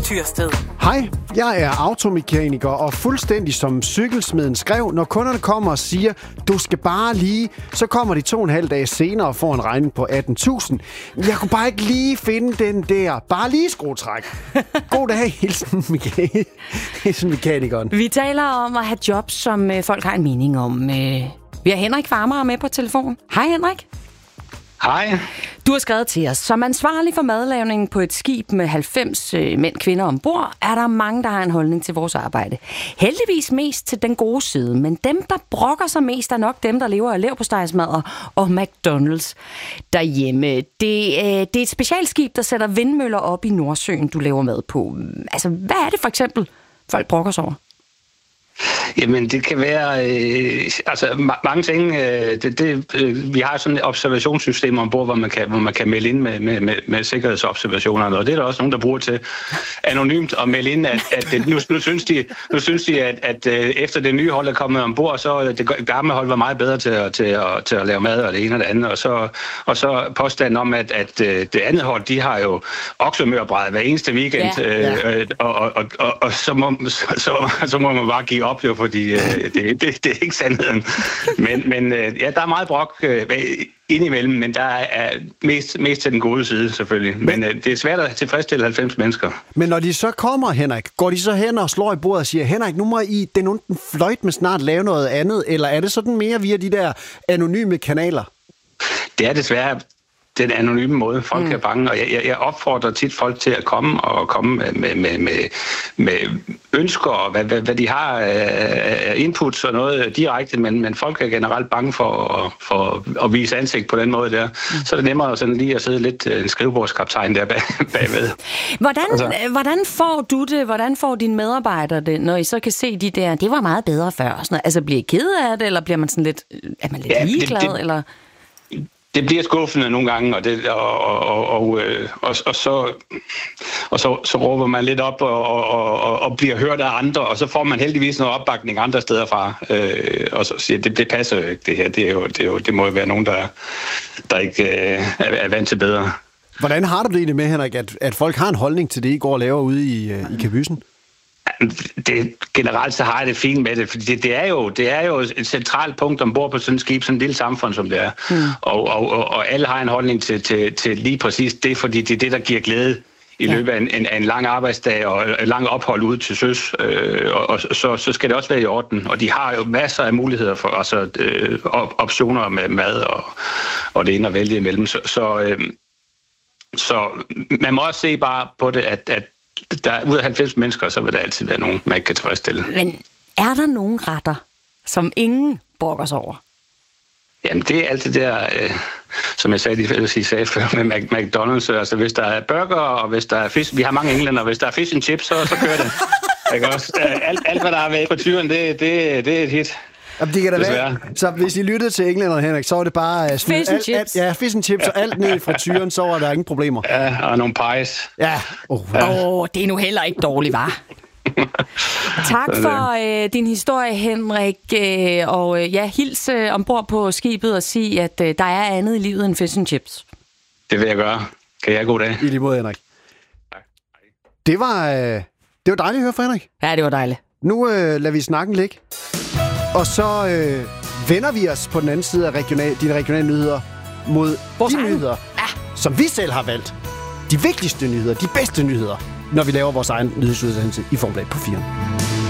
Tyrsted. Hej, jeg er automekaniker, og fuldstændig som cykelsmeden skrev, når kunderne kommer og siger, du skal bare lige, så kommer de 2,5 dage senere og får en regning på 18.000. Jeg kunne bare ikke lige finde den der, bare lige skruetræk. God dag, hilsen mekanikeren. Vi taler om at have jobs, som folk har en mening om. Vi har Henrik Farmer med på telefon. Hej Henrik. Hej. Du har skrevet til os, som ansvarlig for madlavningen på et skib med 90 mænd kvinder ombord, er der mange, der har en holdning til vores arbejde. Heldigvis mest til den gode side, men dem, der brokker sig mest, er nok dem, der lever af leverpostejsmadder og McDonald's derhjemme. Det er et specialskib, der sætter vindmøller op i Nordsøen, du laver mad på. Altså, hvad er det for eksempel, folk brokker sig over? Jamen, det kan være mange ting. Vi har sådan et observationssystem ombord, hvor man kan melde ind med sikkerhedsobservationerne, og det er der også nogen, der bruger til anonymt at melde ind, at nu synes de, at efter det nye hold er kommet ombord, så det gamle hold var meget bedre til at lave mad og det ene og det andet, og så påstanden om, at det andet hold, de har jo oksemørbræd hver eneste weekend, og så må man bare give op, jo, fordi det er ikke sandheden. Men der er meget brok indimellem, men der er mest til den gode side, selvfølgelig. Men det er svært at tilfredsstille 90 mennesker. Men når de så kommer, Henrik, går de så hen og slår i bordet og siger, Henrik, nu må I den onden fløjt med snart lave noget andet, eller er det sådan mere via de der anonyme kanaler? Det er desværre den anonyme måde, folk er bange, og jeg opfordrer tit folk til at komme med ønsker, og hvad de har af inputs og noget direkte, men folk er generelt bange for at vise ansigt på den måde der. Så er det nemmere sådan lige at sidde lidt en skrivebordskaptajn der bagved. Hvordan får du det? Hvordan får dine medarbejdere det, når I så kan se de der, det var meget bedre før? Sådan, altså bliver I ked af det, eller bliver man sådan lidt, er man lidt ligeglad, eller? Det bliver skuffende nogle gange, og så råber man lidt op og bliver hørt af andre, og så får man heldigvis noget opbakning andre steder fra, og så siger det passer jo ikke, det her. Det må jo være nogen, der ikke er vant til bedre. Hvordan har du det egentlig med, Henrik, at folk har en holdning til det, I går og laver ude i kabysen? Generelt så har jeg det fint med det, fordi det er jo et centralt punkt ombord på sådan et skib, sådan et lille samfund, som det er. Og alle har en holdning til lige præcis det, fordi det er det, der giver glæde i løbet af en lang arbejdsdag og en lang ophold ude til søs. Og så skal det også være i orden. Og de har jo masser af muligheder for optioner med mad og det ene at vælge imellem. Så man må også se bare på det, at der er ud af 90 mennesker, så vil der altid være nogen, man ikke kan tilfredsstille. Men er der nogen retter, som ingen brokker sig over? Jamen, det er altid der, som jeg sagde før med McDonald's. Altså, hvis der er burger, og hvis der er fisk, vi har mange englænder, og hvis der er fish and chips, så kører det. Ikke også? Alt, hvad der er ved på tyren, det er et hit. Jamen, det kan da være. Så hvis I lyttede til englænderne, Henrik, så var det bare fish and chips. Fish and chips og alt ned fra tyren, så var der ingen problemer. Ja, og nogle pies. Ja. Det er nu heller ikke dårligt, hva'? Tak for din historie, Henrik, og hils ombord på skibet og sige, at der er andet i livet end fish and chips. Det vil jeg gøre. Kan jeg have god dag? I lige måde, Henrik. Tak. Det var dejligt at høre fra Henrik. Ja, det var dejligt. Nu lader vi snakken ligge. Og så vender vi os på den anden side af de regionale nyheder mod de nyheder, som vi selv har valgt. De vigtigste nyheder, de bedste nyheder, når vi laver vores egen nyhedsudsendelse i Formel 1 på 4.